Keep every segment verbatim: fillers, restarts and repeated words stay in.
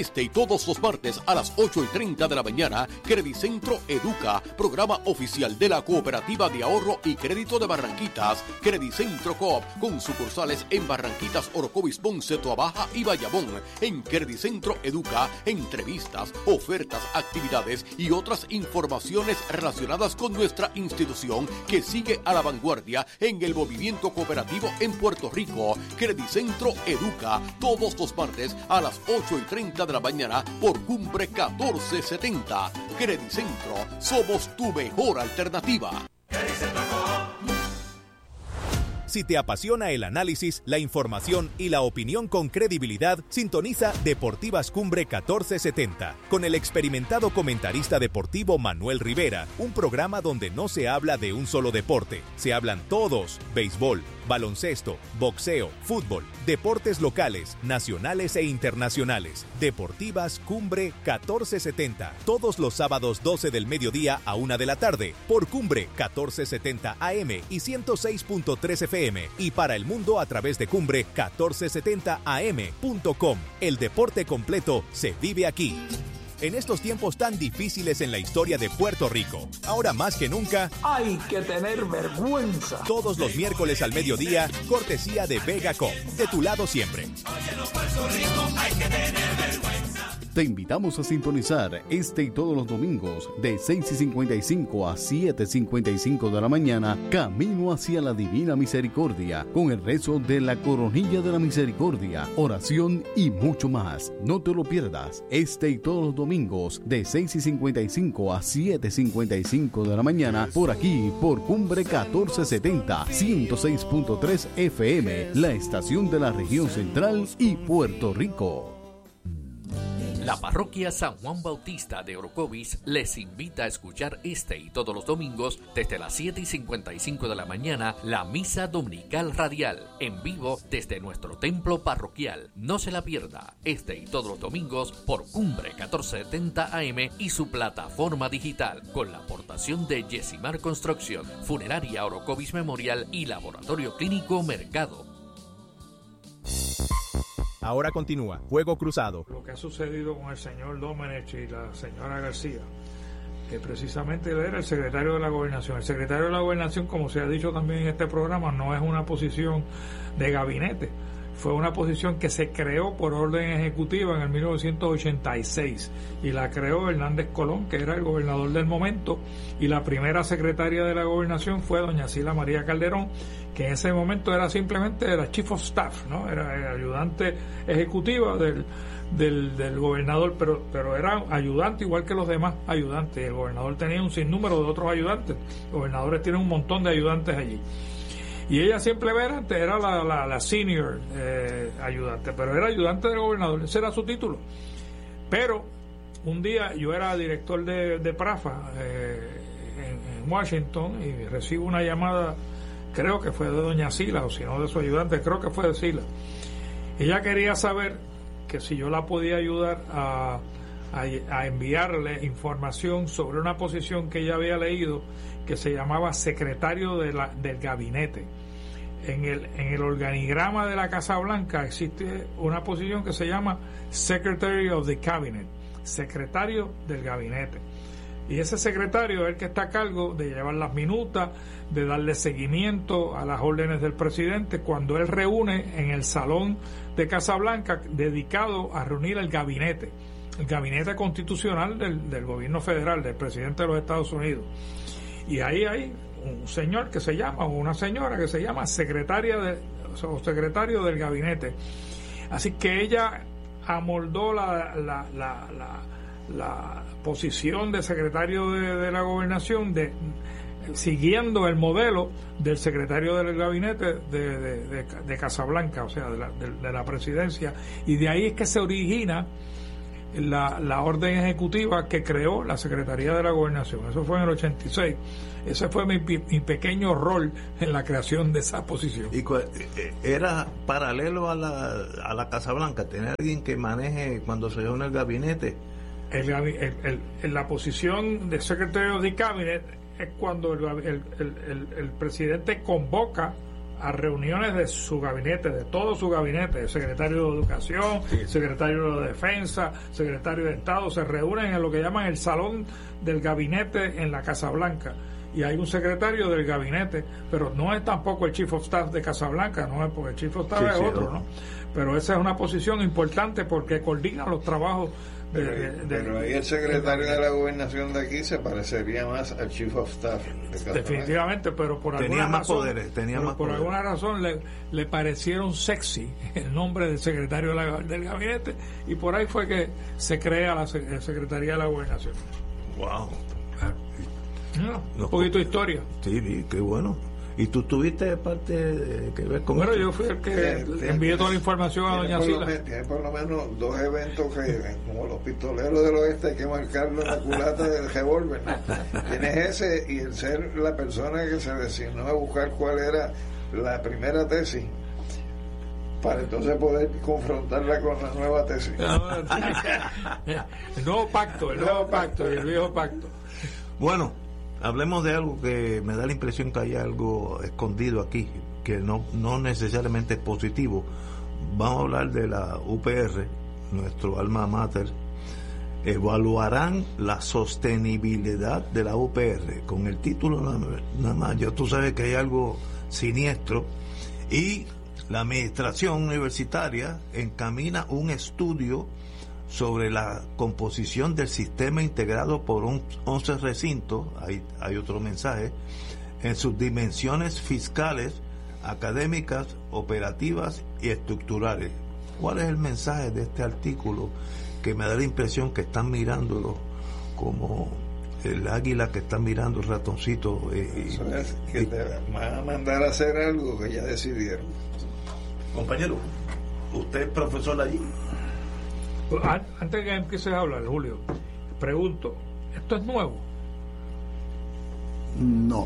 Este y todos los martes a las ocho y treinta de la mañana, Credicentro Educa, programa oficial de la Cooperativa de Ahorro y Crédito de Barranquitas, Credicentro Coop, con sucursales en Barranquitas, Orocovis, Ponce, Toabaja y Bayamón. En Credicentro Educa, entrevistas, ofertas, actividades y otras informaciones relacionadas con nuestra institución que sigue a la vanguardia en el movimiento cooperativo en Puerto Rico. Credicentro Educa, todos los martes a las ocho y treinta de la mañana por Cumbre catorce setenta. Credicentro, somos tu mejor alternativa. Si te apasiona el análisis, la información y la opinión con credibilidad, sintoniza Deportivas Cumbre catorce setenta con el experimentado comentarista deportivo Manuel Rivera, un programa donde no se habla de un solo deporte, se hablan todos: béisbol, baloncesto, boxeo, fútbol, deportes locales, nacionales e internacionales. Deportivas Cumbre catorce setenta, todos los sábados doce del mediodía a una de la tarde, por Cumbre catorce setenta A M y ciento seis punto tres F M, y para el mundo a través de Cumbre catorce setenta A M punto com. El deporte completo se vive aquí. En estos tiempos tan difíciles en la historia de Puerto Rico, ahora más que nunca, hay que tener vergüenza. Todos los miércoles al mediodía, cortesía de Vega Cop, de tu lado siempre. Oye, los Puerto Rico, hay que tener vergüenza. Te invitamos a sintonizar este y todos los domingos de seis y cincuenta y cinco a siete y cincuenta y cinco de la mañana, Camino hacia la Divina Misericordia, con el rezo de la Coronilla de la Misericordia, oración y mucho más. No te lo pierdas, este y todos los domingos de seis y cincuenta y cinco a siete y cincuenta y cinco de la mañana, por aquí, por Cumbre catorce setenta, ciento seis punto tres F M, la estación de la región central y Puerto Rico. La parroquia San Juan Bautista de Orocovis les invita a escuchar este y todos los domingos desde las siete y cincuenta y cinco de la mañana la misa dominical radial en vivo desde nuestro templo parroquial. No se la pierda, este y todos los domingos por Cumbre catorce setenta A M y su plataforma digital, con la aportación de Yesimar Construcción, Funeraria Orocovis Memorial y Laboratorio Clínico Mercado. Ahora continúa Juego Cruzado. Lo que ha sucedido con el señor Domenech y la señora García, que precisamente él era el secretario de la Gobernación. El secretario de la Gobernación, como se ha dicho también en este programa, no es una posición de gabinete. Fue una posición que se creó por orden ejecutiva en el mil novecientos ochenta y seis y la creó Hernández Colón, que era el gobernador del momento, y la primera secretaria de la Gobernación fue doña Sila María Calderón, que en ese momento era simplemente la Chief of Staff, ¿no? Era el ayudante ejecutiva del, del, del gobernador, pero, pero era ayudante igual que los demás ayudantes. El gobernador tenía un sinnúmero de otros ayudantes. Los gobernadores tienen un montón de ayudantes allí. Y ella simplemente era la, la, la senior eh, ayudante, pero era ayudante del gobernador, ese era su título. Pero un día yo era director de, de PRAFA eh, en, en Washington, y recibo una llamada, creo que fue de doña Sila, o si no de su ayudante, creo que fue de Sila. Ella quería saber que si yo la podía ayudar a, a, a enviarle información sobre una posición que ella había leído que se llamaba secretario de la, del gabinete. En el, en el organigrama de la Casa Blanca existe una posición que se llama Secretary of the Cabinet, secretario del gabinete. Y ese secretario es el que está a cargo de llevar las minutas, de darle seguimiento a las órdenes del presidente cuando él reúne en el salón de Casa Blanca dedicado a reunir el gabinete, el gabinete constitucional del, del gobierno federal, del presidente de los Estados Unidos. Y ahí hay un señor que se llama, o una señora que se llama secretaria de, o secretario del gabinete. Así que ella amoldó la, la, la, la, la posición de secretario de, de la gobernación de, siguiendo el modelo del secretario del gabinete de, de, de, de Casablanca, o sea, de la, de, de la presidencia. Y de ahí es que se origina La, la orden ejecutiva que creó la Secretaría de la Gobernación. Eso fue en el ochenta y seis. Ese fue mi, mi pequeño rol en la creación de esa posición. ¿Y era paralelo a la, a la Casa Blanca, tener alguien que maneje cuando se reúne el gabinete? El, el, el, el, la posición de Secretary of the Cabinet es cuando el, el, el, el, el presidente convoca a reuniones de su gabinete, de todo su gabinete, el secretario de Educación, sí. secretario de Defensa, secretario de Estado, se reúnen en lo que llaman el salón del gabinete en la Casa Blanca. Y hay un secretario del gabinete, pero no es tampoco el Chief of Staff de Casablanca, no es porque el Chief of Staff sí, es sí, otro, ¿no? Pero esa es una posición importante porque coordina los trabajos de, pero, de, de, pero ahí el secretario de, de la gobernación de aquí se parecería más al Chief of Staff de Casablanca. Definitivamente, pero por tenía alguna más razón, poderes, tenía pero más por poderes. alguna razón le, le parecieron sexy el nombre del secretario de la, del gabinete, y por ahí fue que se crea la Secretaría de la Gobernación. Wow. No, un poquito de historia. Sí, qué bueno. ¿Y tú tuviste parte de, que ver con bueno, esto? yo fui el que tiene, envié toda la información a doña Sila. Tiene por lo menos dos eventos que, como los pistoleros del oeste, hay que marcarlo en la culata del revólver. Tienes ese y el ser la persona que se designó a buscar cuál era la primera tesis para entonces poder confrontarla con la nueva tesis. El nuevo pacto, el nuevo pacto y el viejo pacto. Bueno, hablemos de algo que me da la impresión que hay algo escondido aquí, que no, no necesariamente es positivo. Vamos a hablar de la U P R, nuestro alma mater. Evaluarán la sostenibilidad de la U P R. Con el título nada más, ya tú sabes que hay algo siniestro. Y la administración universitaria encamina un estudio sobre la composición del sistema integrado por un once recintos, hay, hay otro mensaje, en sus dimensiones fiscales, académicas, operativas y estructurales. ¿Cuál es el mensaje de este artículo que me da la impresión que están mirándolo como el águila que está mirando el ratoncito? Eh, Eso es que te van a mandar a hacer algo que ya decidieron. Compañero, usted es profesor allí. Antes que empieces a hablar, Julio, pregunto, ¿esto es nuevo? No.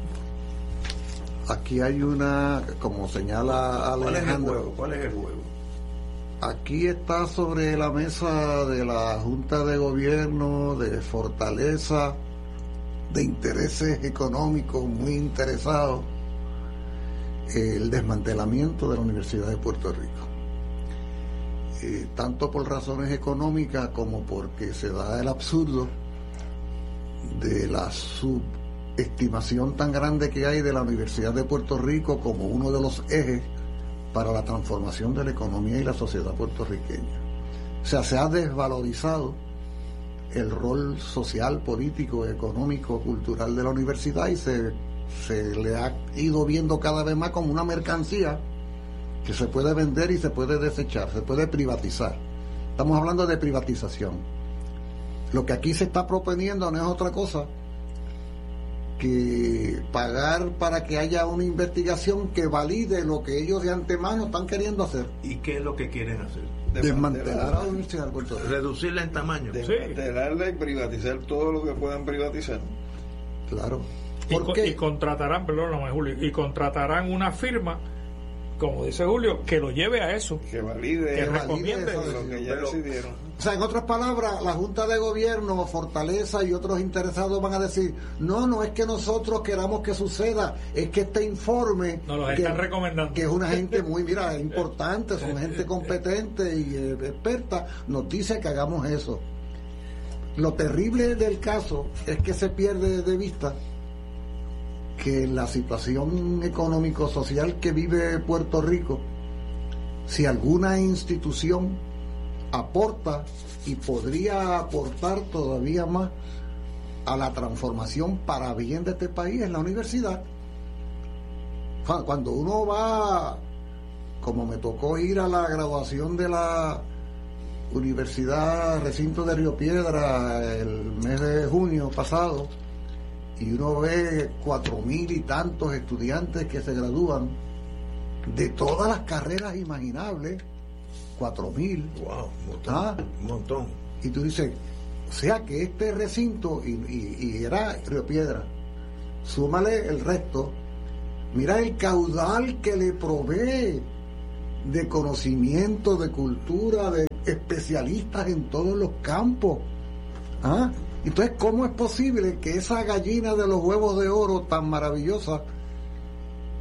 Aquí hay una, como señala Alejandro. ¿Cuál es el juego? ¿Cuál es el juego? Aquí está sobre la mesa de la Junta de Gobierno, de Fortaleza, de intereses económicos muy interesados, el desmantelamiento de la Universidad de Puerto Rico. Eh, tanto por razones económicas como porque se da el absurdo de la subestimación tan grande que hay de la Universidad de Puerto Rico como uno de los ejes para la transformación de la economía y la sociedad puertorriqueña. O sea, se ha desvalorizado el rol social, político, económico, cultural de la universidad y se, se le ha ido viendo cada vez más como una mercancía que se puede vender y se puede desechar, se puede privatizar. Estamos hablando de privatización. Lo que aquí se está proponiendo no es otra cosa que pagar para que haya una investigación que valide lo que ellos de antemano están queriendo hacer. ¿Y qué es lo que quieren hacer? Desmantelar a la Universidad de Puerto Rico. Reducirla en tamaño. Desmantelarla y privatizar todo lo que puedan privatizar. Claro. Y, co- y contratarán, perdón, no, Julio, y contratarán una firma, como dice Julio, que lo lleve a eso, que valide, que recomiende eso, lo que ya decidieron. O sea, en otras palabras, la Junta de Gobierno, Fortaleza y otros interesados van a decir, no, no es que nosotros queramos que suceda, es que este informe nos los que, están recomendando, que es una gente muy, mira, importante, son gente competente y eh, experta, nos dice que hagamos eso. Lo terrible del caso es que se pierde de vista que la situación económico-social que vive Puerto Rico, si alguna institución aporta y podría aportar todavía más a la transformación para bien de este país, es la universidad. Cuando uno va, como me tocó ir a la graduación de la Universidad Recinto de Río Piedra el mes de junio pasado, y uno ve cuatro mil y tantos estudiantes que se gradúan de todas las carreras imaginables, cuatro mil. Wow, un montón, ¿Ah? un montón. Y tú dices, o sea que este recinto, y, y, y era Río Piedra, súmale el resto, mira el caudal que le provee de conocimiento, de cultura, de especialistas en todos los campos. ¿Ah? Entonces, ¿cómo es posible que esa gallina de los huevos de oro tan maravillosa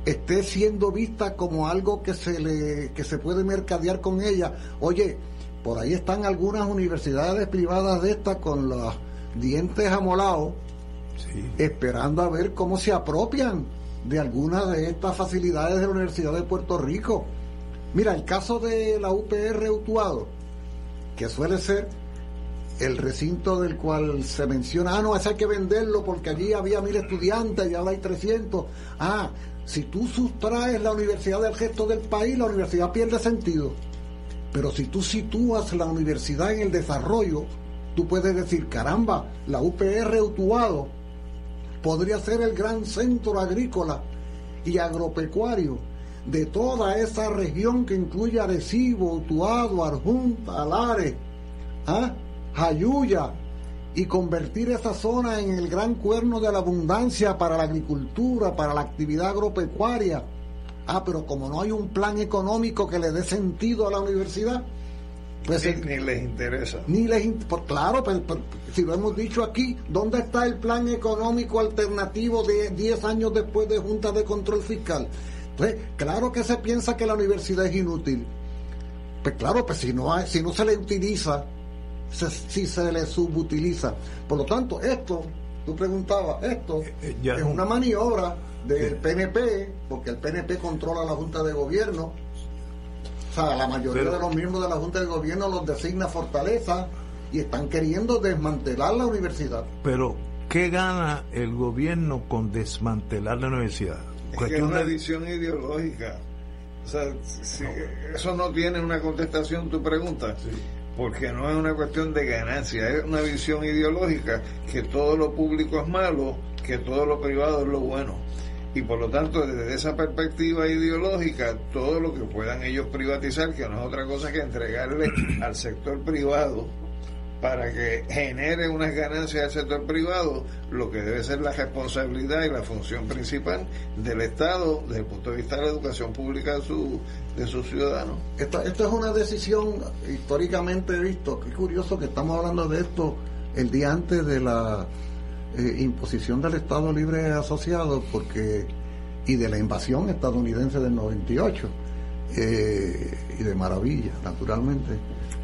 esté siendo vista como algo que se le que se puede mercadear con ella. Oye, por ahí están algunas universidades privadas de estas con los dientes amolados, sí, esperando a ver cómo se apropian de algunas de estas facilidades de la Universidad de Puerto Rico. Mira, el caso de la U P R Utuado, que suele ser el recinto del cual se menciona, ah, no, ese hay que venderlo porque allí había mil estudiantes y ahora hay trescientos. Ah, si tú sustraes la universidad del resto del país, la universidad pierde sentido. Pero si tú sitúas la universidad en el desarrollo, tú puedes decir, caramba, la U P R Utuado podría ser el gran centro agrícola y agropecuario de toda esa región que incluye Arecibo, Utuado, Adjunta, Lares, ¿ah? Jayuya, y convertir esa zona en el gran cuerno de la abundancia para la agricultura, para la actividad agropecuaria. Ah, pero como no hay un plan económico que le dé sentido a la universidad, pues ni, el, ni les interesa. Ni les por, claro, pero, pero, si lo hemos dicho aquí, ¿dónde está el plan económico alternativo de diez años después de Junta de Control Fiscal? Pues claro que se piensa que la universidad es inútil. Pues claro, pues si no hay, si no se le utiliza, se, si se le subutiliza. Por lo tanto, esto, tú preguntabas, esto eh, eh, es una maniobra del P N P, porque el P N P controla la Junta de Gobierno. O sea, la mayoría pero, de los miembros de la Junta de Gobierno los designa Fortaleza y están queriendo desmantelar la universidad. Pero, ¿qué gana el gobierno con desmantelar la universidad? Es que es una visión ideológica. O sea, si, no. Eso no tiene una contestación tu pregunta, sí, porque no es una cuestión de ganancia, es una visión ideológica, que todo lo público es malo, que todo lo privado es lo bueno. Y por lo tanto, desde esa perspectiva ideológica, todo lo que puedan ellos privatizar, que no es otra cosa que entregarle al sector privado para que genere unas ganancias al sector privado, lo que debe ser la responsabilidad y la función principal del Estado desde el punto de vista de la educación pública de, su, de sus ciudadanos. Esto, esto es una decisión históricamente visto. Qué curioso que estamos hablando de esto el día antes de la eh, imposición del Estado Libre Asociado, porque y de la invasión estadounidense del noventa y ocho, eh, y de maravilla, naturalmente,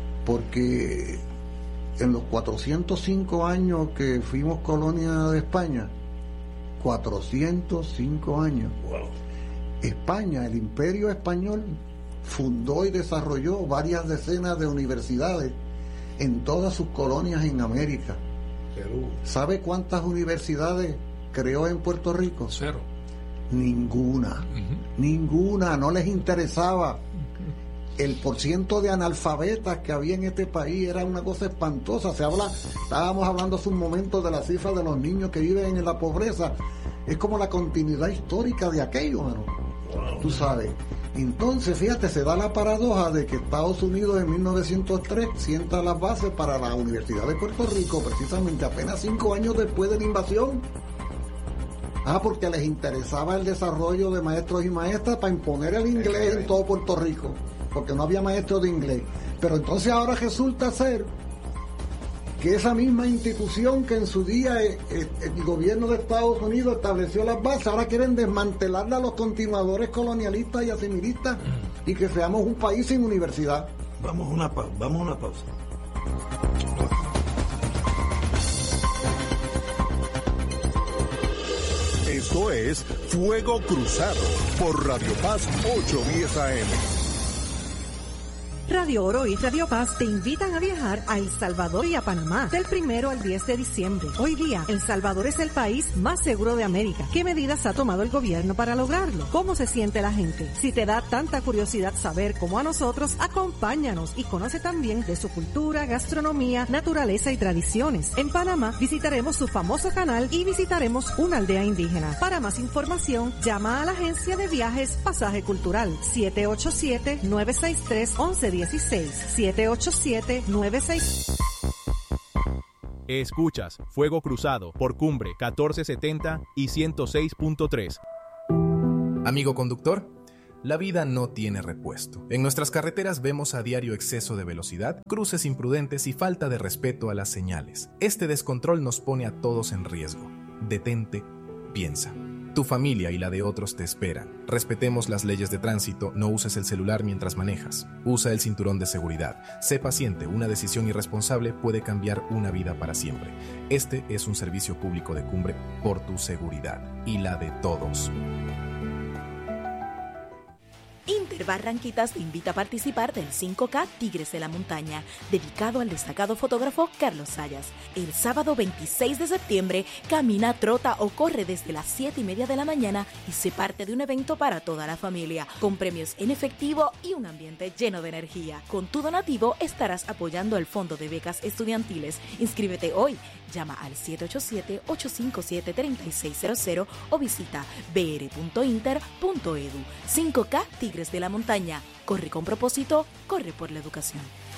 porque en los cuatrocientos cinco años que fuimos colonia de España, cuatrocientos cinco años, wow. España, el Imperio Español, fundó y desarrolló varias decenas de universidades en todas sus colonias en América. Perú. ¿Sabe cuántas universidades creó en Puerto Rico? Cero. Ninguna, uh-huh. ninguna, no les interesaba. El porciento de analfabetas que había en este país era una cosa espantosa. Se habla, estábamos hablando hace un momento de la cifra de los niños que viven en la pobreza. Es como la continuidad histórica de aquello, mano. Wow. Tú sabes. Entonces, fíjate, se da la paradoja de que Estados Unidos en mil novecientos tres sienta las bases para la Universidad de Puerto Rico, precisamente apenas cinco años después de la invasión. Ah, porque les interesaba el desarrollo de maestros y maestras para imponer el inglés en todo Puerto Rico, porque no había maestros de inglés. Pero entonces ahora resulta ser que esa misma institución que en su día el, el gobierno de Estados Unidos estableció las bases, ahora quieren desmantelarla a los continuadores colonialistas y asimilistas y que seamos un país sin universidad. Vamos a una, pa- vamos a una pausa. Esto es Fuego Cruzado por Radio Paz ochocientos diez A M. Radio Oro y Radio Paz te invitan a viajar a El Salvador y a Panamá del primero al diez de diciembre. Hoy día, El Salvador es el país más seguro de América. ¿Qué medidas ha tomado el gobierno para lograrlo? ¿Cómo se siente la gente? Si te da tanta curiosidad saber como a nosotros, acompáñanos y conoce también de su cultura, gastronomía, naturaleza y tradiciones. En Panamá visitaremos su famoso canal y visitaremos una aldea indígena. Para más información, llama a la agencia de viajes Pasaje Cultural siete ocho siete, nueve seis tres, uno uno uno seis, siete ocho siete, nueve seis. Escuchas Fuego Cruzado por Cumbre catorce setenta y ciento seis punto tres. Amigo conductor, la vida no tiene repuesto. En nuestras carreteras vemos a diario exceso de velocidad, cruces imprudentes y falta de respeto a las señales. Este descontrol nos pone a todos en riesgo. Detente, piensa. Tu familia y la de otros te esperan. Respetemos las leyes de tránsito, no uses el celular mientras manejas. Usa el cinturón de seguridad. Sé paciente, una decisión irresponsable puede cambiar una vida para siempre. Este es un servicio público de Cumbre por tu seguridad y la de todos. Inter Barranquitas te invita a participar del cinco K Tigres de la Montaña, dedicado al destacado fotógrafo Carlos Sayas. El sábado veintiséis de septiembre, camina, trota o corre desde las siete y media de la mañana y sé parte de un evento para toda la familia, con premios en efectivo y un ambiente lleno de energía. Con tu donativo estarás apoyando el Fondo de Becas Estudiantiles. Inscríbete hoy. Llama al siete ocho siete, ocho cinco siete, tres seis cero cero o visita b r punto inter punto e d u. cinco K Tigres de la Montaña. Corre con propósito, corre por la educación.